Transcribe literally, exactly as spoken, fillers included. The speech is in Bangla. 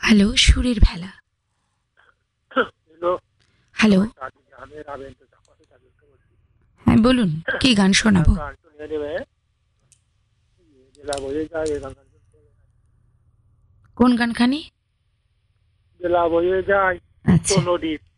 হ্যালো, সুরের ভেলা। হ্যালো, হ্যাঁ বলুন, কি গান শোনাবো? কোন গানখানি? বেলা বয়ে যায় আচ্ছা। নদীর